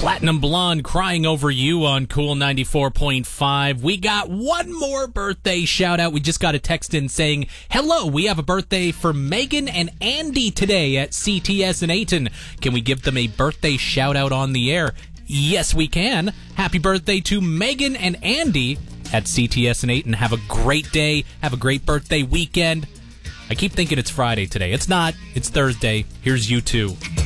Platinum Blonde crying over you on Cool 94.5. We got one more birthday shout out. We just got a text in saying, hello, we have a birthday for Megan and Andy today at CTS in Ayton. Can we give them a birthday shout out on the air? Yes, we can. Happy birthday to Megan and Andy at CTS in Ayton. Have a great day. Have a great birthday weekend. I keep thinking it's Friday today. It's not. It's Thursday. Here's you two.